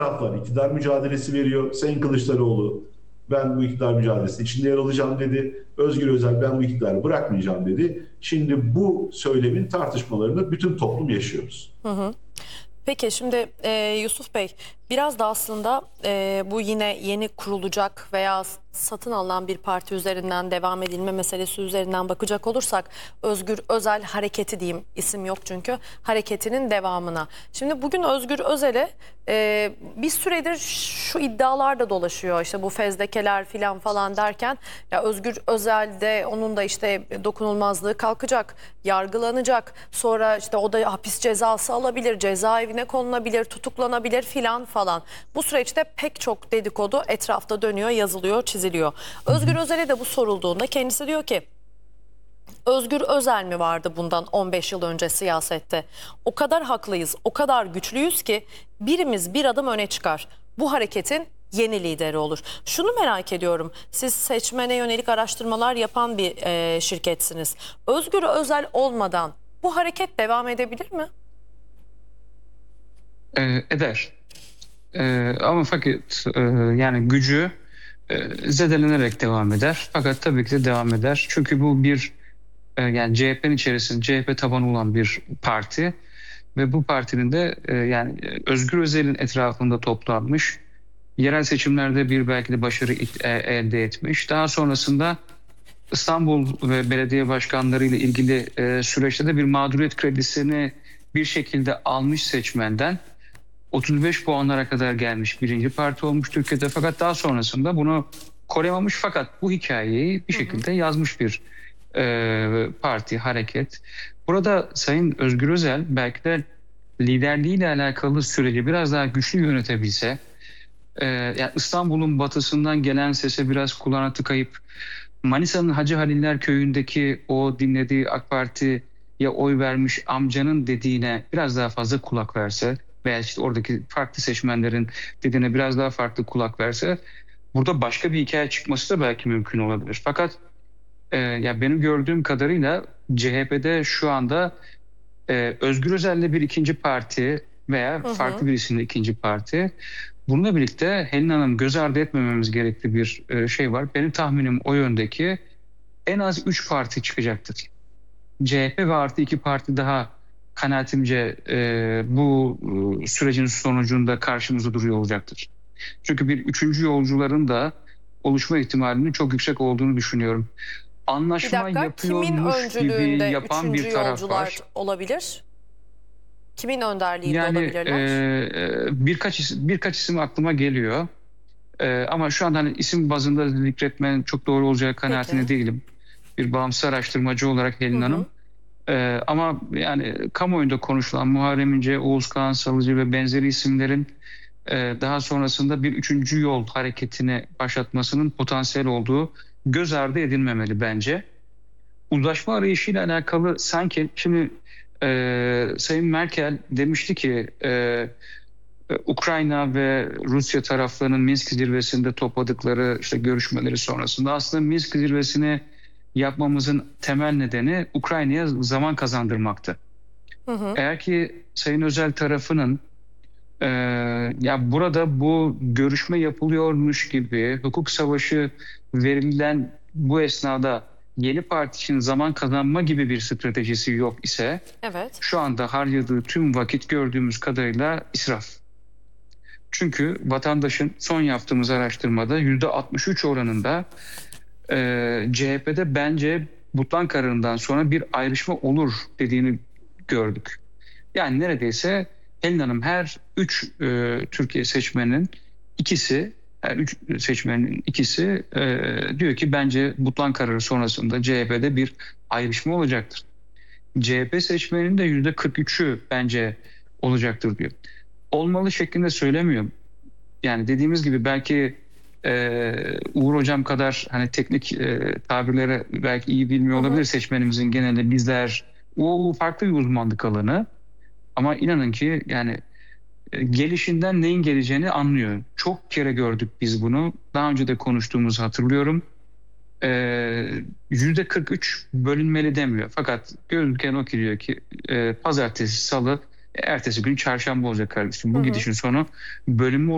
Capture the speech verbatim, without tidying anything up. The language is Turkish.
taraf var. İktidar mücadelesi veriyor. Sayın Kılıçdaroğlu ben bu iktidar mücadelesi içinde yer alacağım dedi. Özgür Özel ben bu iktidarı bırakmayacağım dedi. Şimdi bu söylemin tartışmalarını bütün toplum yaşıyoruz. Hı hı. Peki şimdi e, Yusuf Bey biraz da aslında e, bu yine yeni kurulacak veya satın alınan bir parti üzerinden devam edilme meselesi üzerinden bakacak olursak Özgür Özel hareketi diyeyim, isim yok çünkü, hareketinin devamına. Şimdi bugün Özgür Özel'e e, bir süredir şu iddialar da dolaşıyor, işte bu fezlekeler filan falan derken ya Özgür Özel'de onun da işte dokunulmazlığı kalkacak, yargılanacak, sonra işte o da hapis cezası alabilir, cezaevine konulabilir, tutuklanabilir filan falan. Bu süreçte pek çok dedikodu etrafta dönüyor, yazılıyor, çiziliyor. Özgür Özel'e de bu sorulduğunda kendisi diyor ki Özgür Özel mi vardı bundan on beş yıl önce siyasette? O kadar haklıyız, o kadar güçlüyüz ki birimiz bir adım öne çıkar. Bu hareketin yeni lideri olur. Şunu merak ediyorum. Siz seçmene yönelik araştırmalar yapan bir e, şirketsiniz. Özgür Özel olmadan bu hareket devam edebilir mi? E, eder. E, ama fakat e, yani gücü e, zedelenerek devam eder. Fakat tabii ki de devam eder. Çünkü bu bir e, yani C H P'nin içerisinde C H P tabanı olan bir parti ve bu partinin de e, yani Özgür Özel'in etrafında toplanmış, yerel seçimlerde bir belki de başarı e, elde etmiş. Daha sonrasında İstanbul ve belediye başkanları ile ilgili e, süreçte de bir mağduriyet kredisini bir şekilde almış seçmenden otuz beş puanlara kadar gelmiş birinci parti olmuş Türkiye'de, fakat daha sonrasında bunu koruyamamış, fakat bu hikayeyi bir şekilde yazmış bir e, parti, hareket. Burada Sayın Özgür Özel belki de liderliğiyle alakalı süreci biraz daha güçlü yönetebilse, e, yani İstanbul'un batısından gelen sese biraz kulağına tıkayıp Manisa'nın Hacı Haliller köyündeki o dinlediği AK Parti'ye oy vermiş amcanın dediğine biraz daha fazla kulak verse veya işte oradaki farklı seçmenlerin dediğine biraz daha farklı kulak verse, burada başka bir hikaye çıkması da belki mümkün olabilir. Fakat e, ya benim gördüğüm kadarıyla C H P'de şu anda e, Özgür Özel'le bir ikinci parti veya Hı hı. farklı bir isimle ikinci parti. Bununla birlikte Helin Hanım, göz ardı etmememiz gerekli bir e, şey var. Benim tahminim o yöndeki en az üç parti çıkacaktır. C H P ve artı iki parti daha kanaatimce e, bu e, sürecin sonucunda karşımızda duruyor olacaktır. Çünkü bir üçüncü yolcuların da oluşma ihtimalinin çok yüksek olduğunu düşünüyorum. Bir Anlaşma dakika, kimin yapıyormuş gibi öncülüğünde yapan üçüncü bir taraf yolcular var. olabilir? Kimin önderliğinde Yani olabilirler? e, birkaç isim, birkaç isim aklıma geliyor. E, ama şu anda hani isim bazında zikretmenin çok doğru olacağı kanaatinde Peki. değilim. Bir bağımsız araştırmacı olarak Helin Hı hı. Hanım. Ee, ama yani kamuoyunda konuşulan Muharrem İnce, Oğuz Kağan Salıcı ve benzeri isimlerin e, daha sonrasında bir üçüncü yol hareketini başlatmasının potansiyel olduğu göz ardı edilmemeli bence. Uzlaşma arayışıyla alakalı sanki şimdi e, Sayın Merkel demişti ki e, Ukrayna ve Rusya taraflarının Minsk zirvesinde topladıkları işte görüşmeleri sonrasında aslında Minsk zirvesini yapmamızın temel nedeni Ukrayna'ya zaman kazandırmaktı. Hı hı. Eğer ki Sayın Özel tarafının e, ya burada bu görüşme yapılıyormuş gibi hukuk savaşı verilen bu esnada yeni parti için zaman kazanma gibi bir stratejisi yok ise, Evet. şu anda harcadığı tüm vakit gördüğümüz kadarıyla israf. Çünkü vatandaşın son yaptığımız araştırmada yüzde altmış üç oranında e, C H P'de bence Butlan kararından sonra bir ayrışma olur dediğini gördük. Yani neredeyse Helin Hanım her üç e, Türkiye seçmeninin ikisi, her üç seçmenin ikisi e, diyor ki bence Butlan kararı sonrasında C H P'de bir ayrışma olacaktır. C H P seçmeninin de yüzde kırk üçü bence olacaktır diyor. Olmalı şeklinde söylemiyorum. Yani dediğimiz gibi belki e, Uğur Hocam kadar hani teknik e, tabirleri belki iyi bilmiyor Hı hı. olabilir seçmenimizin genelde, bizler o farklı bir uzmanlık alanı. Ama inanın ki yani e, gelişinden neyin geleceğini anlıyor. Çok kere gördük biz bunu. Daha önce de konuştuğumuzu hatırlıyorum. E, yüzde kırk üç bölünmeli demiyor. Fakat gözüken o ki diyor ki e, pazartesi, salı, e, ertesi gün çarşamba olacak kardeşim. Bu Hı hı. gidişin sonu bölünme